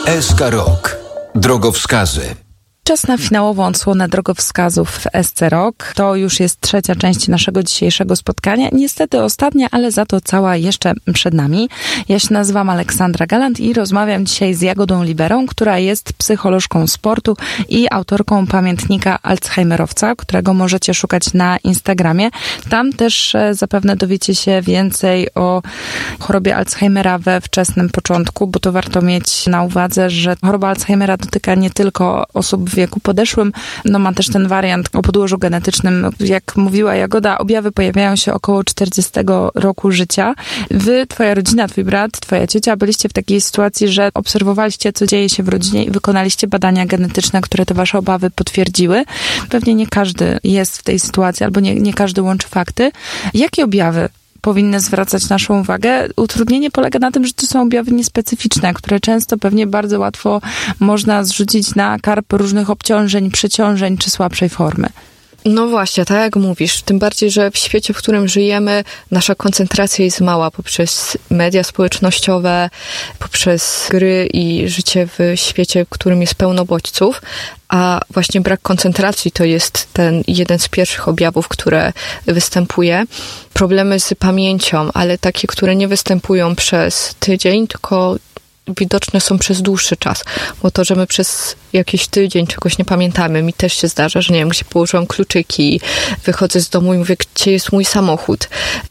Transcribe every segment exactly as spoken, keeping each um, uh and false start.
S K Rock. Drogowskazy. Czas na finałową odsłonę drogowskazów w S C Rock. To już jest trzecia część naszego dzisiejszego spotkania. Niestety ostatnia, ale za to cała jeszcze przed nami. Ja się nazywam Aleksandra Galant i rozmawiam dzisiaj z Jagodą Liberą, która jest psycholożką sportu i autorką pamiętnika Alzheimerowca, którego możecie szukać na Instagramie. Tam też zapewne dowiecie się więcej o chorobie Alzheimera we wczesnym początku, bo to warto mieć na uwadze, że choroba Alzheimera dotyka nie tylko osób w wieku podeszłym, no ma też ten wariant o podłożu genetycznym. Jak mówiła Jagoda, objawy pojawiają się około czterdziestego roku życia. Wy, twoja rodzina, twój brat, twoja ciocia byliście w takiej sytuacji, że obserwowaliście, co dzieje się w rodzinie i wykonaliście badania genetyczne, które te wasze obawy potwierdziły. Pewnie nie każdy jest w tej sytuacji, albo nie, nie każdy łączy fakty. Jakie objawy powinny zwracać naszą uwagę? Utrudnienie polega na tym, że to są objawy niespecyficzne, które często pewnie bardzo łatwo można zrzucić na karp różnych obciążeń, przeciążeń czy słabszej formy. No właśnie, tak jak mówisz, tym bardziej, że w świecie, w którym żyjemy, nasza koncentracja jest mała poprzez media społecznościowe, poprzez gry i życie w świecie, w którym jest pełno bodźców, a właśnie brak koncentracji to jest ten jeden z pierwszych objawów, które występuje. Problemy z pamięcią, ale takie, które nie występują przez tydzień, tylko widoczne są przez dłuższy czas, bo to, że my przez jakiś tydzień czegoś nie pamiętamy, mi też się zdarza, że nie wiem, gdzie położyłam kluczyki, wychodzę z domu i mówię, gdzie jest mój samochód.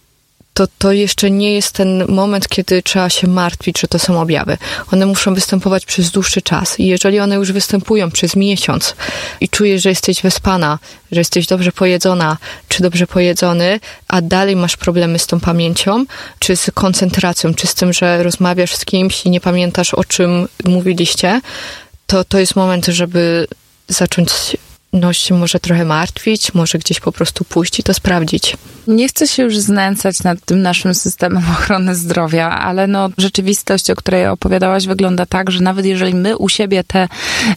To, to jeszcze nie jest ten moment, kiedy trzeba się martwić, że to są objawy. One muszą występować przez dłuższy czas. I jeżeli one już występują przez miesiąc i czujesz, że jesteś wyspana, że jesteś dobrze pojedzona, czy dobrze pojedzony, a dalej masz problemy z tą pamięcią, czy z koncentracją, czy z tym, że rozmawiasz z kimś i nie pamiętasz, o czym mówiliście, to to jest moment, żeby zacząć no, się może trochę martwić, może gdzieś po prostu pójść i to sprawdzić. Nie chcę się już znęcać nad tym naszym systemem ochrony zdrowia, ale no rzeczywistość, o której opowiadałaś, wygląda tak, że nawet jeżeli my u siebie te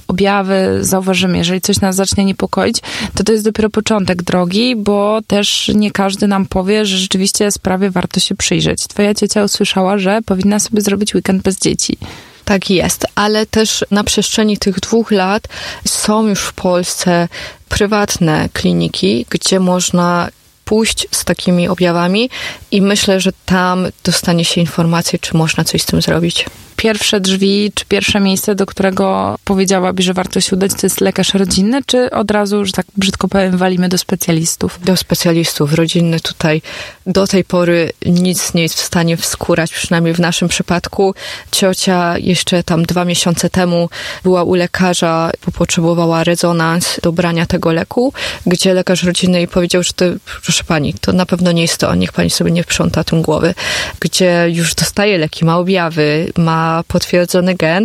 objawy zauważymy, jeżeli coś nas zacznie niepokoić, to to jest dopiero początek drogi, bo też nie każdy nam powie, że rzeczywiście sprawie warto się przyjrzeć. Twoja ciocia usłyszała, że powinna sobie zrobić weekend bez dzieci. Tak jest, ale też na przestrzeni tych dwóch lat są już w Polsce prywatne kliniki, gdzie można pójść z takimi objawami i myślę, że tam dostanie się informację, czy można coś z tym zrobić. Pierwsze drzwi, czy pierwsze miejsce, do którego powiedziałabyś, że warto się udać, to jest lekarz rodzinny, czy od razu, że tak brzydko powiem, walimy do specjalistów? Do specjalistów. Rodzinny tutaj do tej pory nic nie jest w stanie wskórać, przynajmniej w naszym przypadku. Ciocia jeszcze tam dwa miesiące temu była u lekarza, bo potrzebowała rezonans do brania tego leku, gdzie lekarz rodzinny jej powiedział, że to, proszę pani, to na pewno nie jest to, niech pani sobie nie wprząta tym głowy. Gdzie już dostaje leki, ma objawy, ma potwierdzony gen,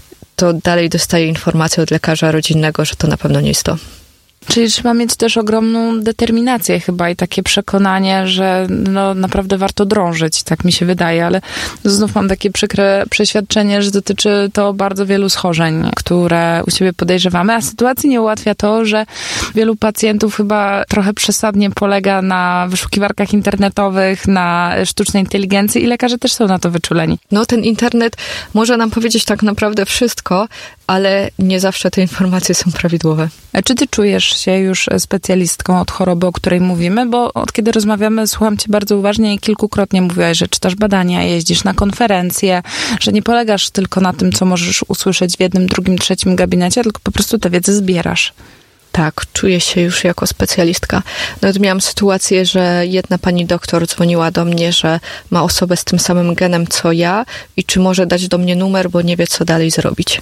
to dalej dostaje informację od lekarza rodzinnego, że to na pewno nie jest to. Czyli trzeba mieć też ogromną determinację chyba i takie przekonanie, że no naprawdę warto drążyć, tak mi się wydaje, ale znów mam takie przykre przeświadczenie, że dotyczy to bardzo wielu schorzeń, które u siebie podejrzewamy, a sytuacji nie ułatwia to, że wielu pacjentów chyba trochę przesadnie polega na wyszukiwarkach internetowych, na sztucznej inteligencji i lekarze też są na to wyczuleni. No ten internet może nam powiedzieć tak naprawdę wszystko, ale nie zawsze te informacje są prawidłowe. A czy ty czujesz się już specjalistką od choroby, o której mówimy? Bo od kiedy rozmawiamy, słucham cię bardzo uważnie i kilkukrotnie mówiłaś, że czytasz badania, jeździsz na konferencje, że nie polegasz tylko na tym, co możesz usłyszeć w jednym, drugim, trzecim gabinecie, tylko po prostu tę wiedzę zbierasz. Tak, czuję się już jako specjalistka. Nawet miałam sytuację, że jedna pani doktor dzwoniła do mnie, że ma osobę z tym samym genem co ja i czy może dać do mnie numer, bo nie wie, co dalej zrobić.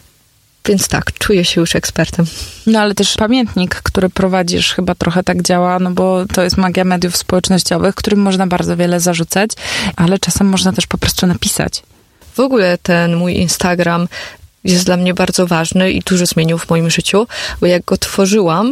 Więc tak, czuję się już ekspertem. No ale też pamiętnik, który prowadzisz, chyba trochę tak działa, no bo to jest magia mediów społecznościowych, którym można bardzo wiele zarzucać, ale czasem można też po prostu napisać. W ogóle ten mój Instagram jest dla mnie bardzo ważny i dużo zmienił w moim życiu, bo jak go tworzyłam,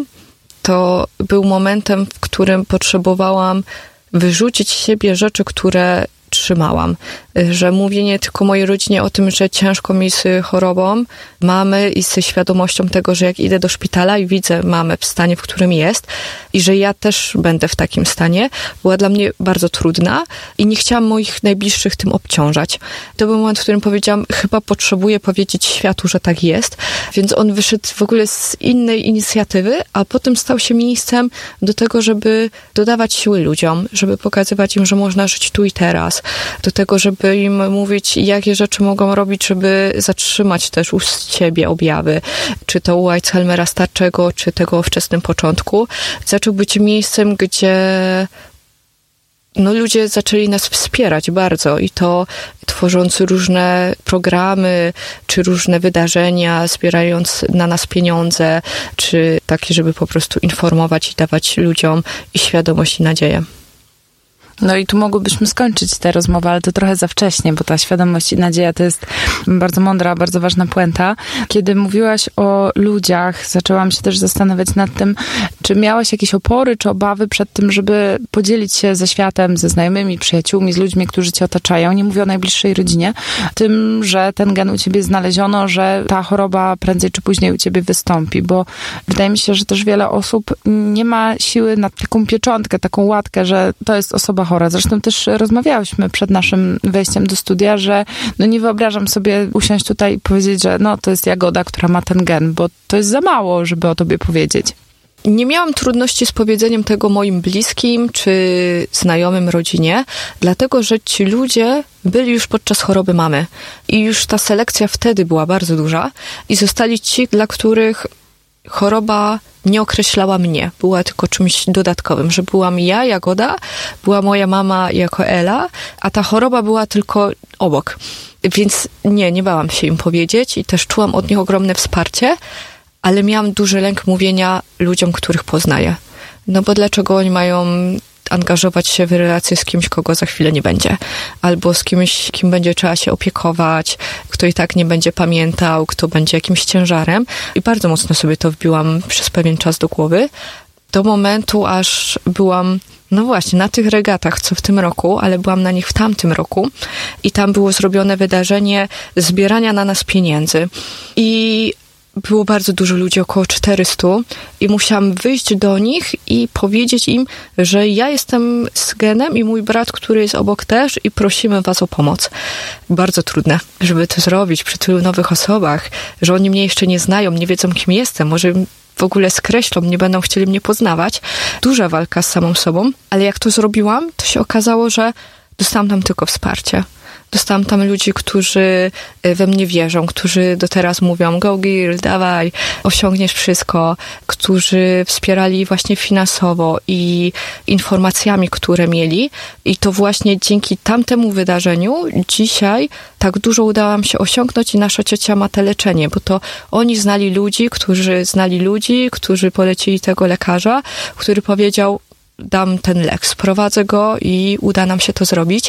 to był momentem, w którym potrzebowałam wyrzucić z siebie rzeczy, które trzymałam. Że mówię nie tylko mojej rodzinie o tym, że ciężko mi z chorobą mamy i ze świadomością tego, że jak idę do szpitala i widzę mamę w stanie, w którym jest i że ja też będę w takim stanie, była dla mnie bardzo trudna i nie chciałam moich najbliższych tym obciążać. To był moment, w którym powiedziałam, chyba potrzebuję powiedzieć światu, że tak jest, więc on wyszedł w ogóle z innej inicjatywy, a potem stał się miejscem do tego, żeby dodawać siły ludziom, żeby pokazywać im, że można żyć tu i teraz, do tego, żeby im mówić, jakie rzeczy mogą robić, żeby zatrzymać też u siebie objawy, czy to u Alzheimera starczego, czy tego o wczesnym początku. Zaczął być miejscem, gdzie no, ludzie zaczęli nas wspierać bardzo i to tworząc różne programy, czy różne wydarzenia, zbierając na nas pieniądze, czy takie, żeby po prostu informować i dawać ludziom i świadomość i nadzieję. No i tu mogłybyśmy skończyć tę rozmowę, ale to trochę za wcześnie, bo ta świadomość i nadzieja to jest bardzo mądra, bardzo ważna puenta. Kiedy mówiłaś o ludziach, zaczęłam się też zastanawiać nad tym, czy miałaś jakieś opory, czy obawy przed tym, żeby podzielić się ze światem, ze znajomymi, przyjaciółmi, z ludźmi, którzy cię otaczają. Nie mówię o najbliższej rodzinie. Tym, że ten gen u ciebie znaleziono, że ta choroba prędzej czy później u ciebie wystąpi, bo wydaje mi się, że też wiele osób nie ma siły na taką pieczątkę, taką łatkę, że to jest osoba chora. Zresztą też rozmawiałyśmy przed naszym wejściem do studia, że no nie wyobrażam sobie usiąść tutaj i powiedzieć, że no to jest Jagoda, która ma ten gen, bo to jest za mało, żeby o tobie powiedzieć. Nie miałam trudności z powiedzeniem tego moim bliskim czy znajomym, rodzinie, dlatego że ci ludzie byli już podczas choroby mamy. I już ta selekcja wtedy była bardzo duża i zostali ci, dla których choroba nie określała mnie, była tylko czymś dodatkowym, że byłam ja, Jagoda, była moja mama jako Ela, a ta choroba była tylko obok. Więc nie, nie bałam się im powiedzieć i też czułam od nich ogromne wsparcie, ale miałam duży lęk mówienia ludziom, których poznaję. No bo dlaczego oni mają angażować się w relacje z kimś, kogo za chwilę nie będzie. Albo z kimś, kim będzie trzeba się opiekować, kto i tak nie będzie pamiętał, kto będzie jakimś ciężarem. I bardzo mocno sobie to wbiłam przez pewien czas do głowy. Do momentu, aż byłam, no właśnie, na tych regatach, co w tym roku, ale byłam na nich w tamtym roku. I tam było zrobione wydarzenie zbierania na nas pieniędzy. I było bardzo dużo ludzi, około czterysta i musiałam wyjść do nich i powiedzieć im, że ja jestem z genem i mój brat, który jest obok też i prosimy was o pomoc. Bardzo trudne, żeby to zrobić przy tylu nowych osobach, że oni mnie jeszcze nie znają, nie wiedzą, kim jestem, może w ogóle skreślą, nie będą chcieli mnie poznawać. Duża walka z samą sobą, ale jak to zrobiłam, to się okazało, że dostałam tam tylko wsparcie. Dostałam tam ludzi, którzy we mnie wierzą, którzy do teraz mówią go girl, dawaj, osiągniesz wszystko, którzy wspierali właśnie finansowo i informacjami, które mieli. I to właśnie dzięki tamtemu wydarzeniu dzisiaj tak dużo udało mi się osiągnąć i nasza ciocia ma te leczenie, bo to oni znali ludzi, którzy znali ludzi, którzy polecili tego lekarza, który powiedział, dam ten lek, sprowadzę go i uda nam się to zrobić.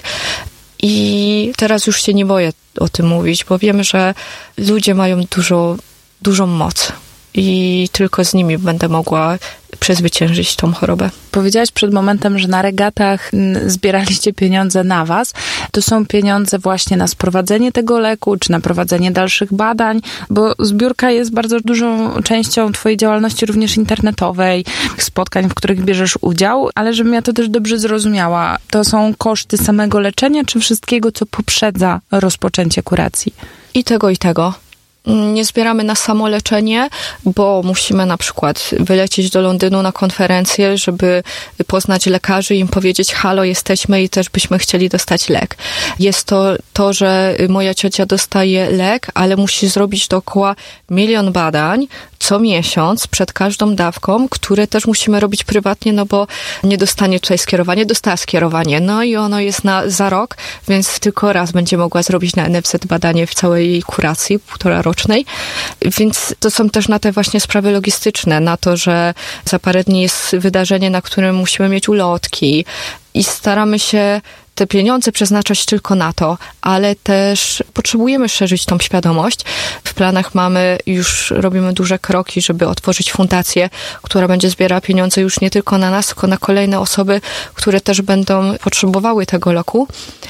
I teraz już się nie boję o tym mówić, bo wiem, że ludzie mają dużo, dużą moc i tylko z nimi będę mogła przezwyciężyć tą chorobę. Powiedziałaś przed momentem, że na regatach zbieraliście pieniądze na was. To są pieniądze właśnie na sprowadzenie tego leku, czy na prowadzenie dalszych badań, bo zbiórka jest bardzo dużą częścią twojej działalności również internetowej, spotkań, w których bierzesz udział, ale żebym ja to też dobrze zrozumiała, to są koszty samego leczenia, czy wszystkiego, co poprzedza rozpoczęcie kuracji? I tego, i tego. Nie zbieramy na samo leczenie, bo musimy na przykład wylecieć do Londynu na konferencję, żeby poznać lekarzy i im powiedzieć, halo, jesteśmy i też byśmy chcieli dostać lek. Jest to to, że moja ciocia dostaje lek, ale musi zrobić dookoła milion badań co miesiąc przed każdą dawką, które też musimy robić prywatnie, no bo nie dostanie tutaj skierowanie, dostała skierowanie, no i ono jest na za rok, więc tylko raz będzie mogła zrobić na N F Z badanie w całej jej kuracji, półtora rocznej, więc to są też na te właśnie sprawy logistyczne, na to, że za parę dni jest wydarzenie, na którym musimy mieć ulotki i staramy się te pieniądze przeznaczać tylko na to, ale też potrzebujemy szerzyć tą świadomość. W planach mamy, już robimy duże kroki, żeby otworzyć fundację, która będzie zbierała pieniądze już nie tylko na nas, tylko na kolejne osoby, które też będą potrzebowały tego leku.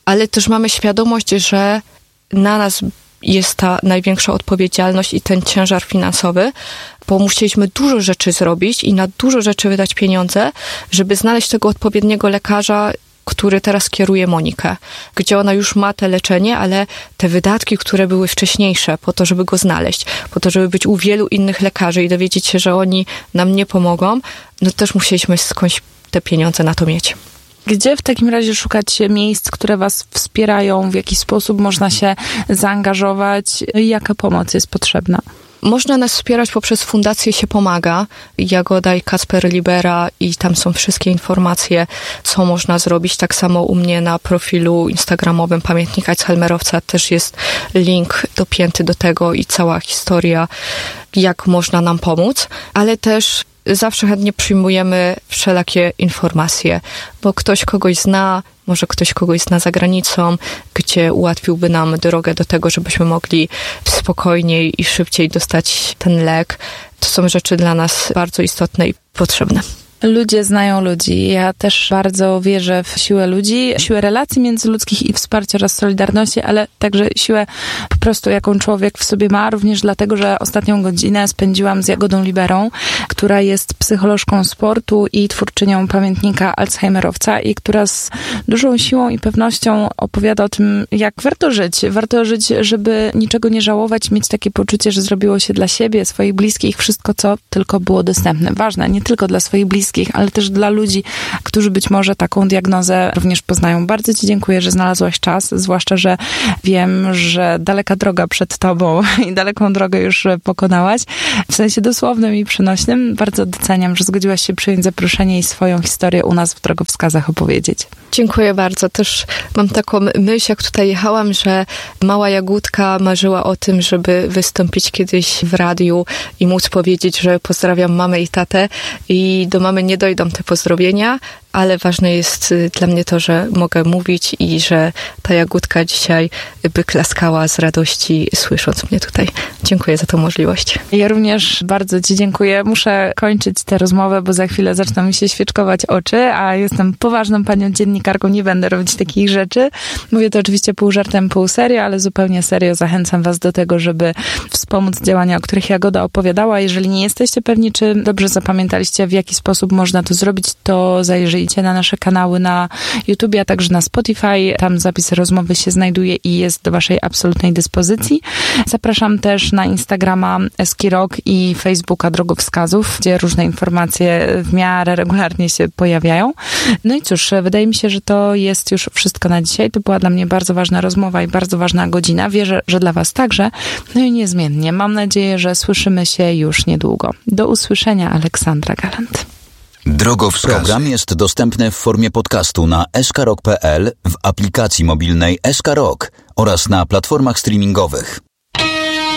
ale też mamy świadomość, że na nas jest ta największa odpowiedzialność i ten ciężar finansowy, bo musieliśmy dużo rzeczy zrobić i na dużo rzeczy wydać pieniądze, żeby znaleźć tego odpowiedniego lekarza, który teraz kieruje Monikę, gdzie ona już ma te leczenie, ale te wydatki, które były wcześniejsze po to, żeby go znaleźć, po to, żeby być u wielu innych lekarzy i dowiedzieć się, że oni nam nie pomogą, no też musieliśmy skądś te pieniądze na to mieć. Gdzie w takim razie szukać miejsc, które was wspierają, w jaki sposób można się zaangażować, jaka pomoc jest potrzebna? Można nas wspierać poprzez Fundację Się Pomaga, Jagoda i Kacper Libera i tam są wszystkie informacje, co można zrobić. Tak samo u mnie na profilu instagramowym Pamiętnik Alzheimerowca też jest link dopięty do tego i cała historia, jak można nam pomóc, ale też zawsze chętnie przyjmujemy wszelakie informacje, bo ktoś kogoś zna, może ktoś kogoś zna za granicą, gdzie ułatwiłby nam drogę do tego, żebyśmy mogli spokojniej i szybciej dostać ten lek. To są rzeczy dla nas bardzo istotne i potrzebne. Ludzie znają ludzi. Ja też bardzo wierzę w siłę ludzi, siłę relacji międzyludzkich i wsparcia oraz solidarności, ale także siłę po prostu, jaką człowiek w sobie ma, również dlatego, że ostatnią godzinę spędziłam z Jagodą Liberą, która jest psycholożką sportu i twórczynią Pamiętnika Alzheimerowca i która z dużą siłą i pewnością opowiada o tym, jak warto żyć. Warto żyć, żeby niczego nie żałować, mieć takie poczucie, że zrobiło się dla siebie, swoich bliskich, wszystko, co tylko było dostępne. Ważne, nie tylko dla swoich bliskich, ale też dla ludzi, którzy być może taką diagnozę również poznają. Bardzo ci dziękuję, że znalazłaś czas, zwłaszcza, że wiem, że daleka droga przed tobą i daleką drogę już pokonałaś, w sensie dosłownym i przenośnym. Bardzo doceniam, że zgodziłaś się przyjąć zaproszenie i swoją historię u nas w Drogowskazach opowiedzieć. Dziękuję bardzo. Też mam taką myśl, jak tutaj jechałam, że mała Jagódka marzyła o tym, żeby wystąpić kiedyś w radiu i móc powiedzieć, że pozdrawiam mamę i tatę i do mamy nie dojdą te pozdrowienia, ale ważne jest dla mnie to, że mogę mówić i że ta Jagódka dzisiaj by klaskała z radości, słysząc mnie tutaj. Dziękuję za tę możliwość. Ja również bardzo ci dziękuję. Muszę kończyć tę rozmowę, bo za chwilę zaczną mi się świeczkować oczy, a jestem poważną panią dziennikarką, nie będę robić takich rzeczy. Mówię to oczywiście pół żartem, pół serio, ale zupełnie serio zachęcam was do tego, żeby wspomóc działania, o których Jagoda opowiadała. Jeżeli nie jesteście pewni, czy dobrze zapamiętaliście, w jaki sposób można to zrobić, to zajrzyjcie na nasze kanały na YouTubie, a także na Spotify. Tam zapis rozmowy się znajduje i jest do waszej absolutnej dyspozycji. Zapraszam też na Instagrama Eskirok i Facebooka Drogowskazów, gdzie różne informacje w miarę regularnie się pojawiają. No i cóż, wydaje mi się, że to jest już wszystko na dzisiaj. To była dla mnie bardzo ważna rozmowa i bardzo ważna godzina. Wierzę, że dla was także. No i niezmiennie. Mam nadzieję, że słyszymy się już niedługo. Do usłyszenia, Aleksandra Galant. Drogowskazy. Program jest dostępny w formie podcastu na eskarok kropka pe el, w aplikacji mobilnej Eskarok oraz na platformach streamingowych.